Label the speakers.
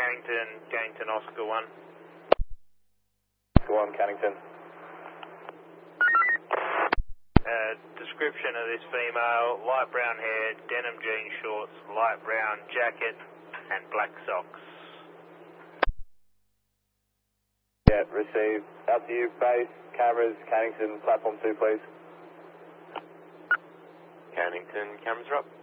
Speaker 1: Cannington, Oscar 1.
Speaker 2: Go on, Cannington.
Speaker 1: Description of this female, light brown hair, denim jean shorts, light brown jacket, and black socks.
Speaker 2: Yeah, received. Out to you, base, cameras, Cannington, platform 2, please.
Speaker 3: Cannington, cameras are up.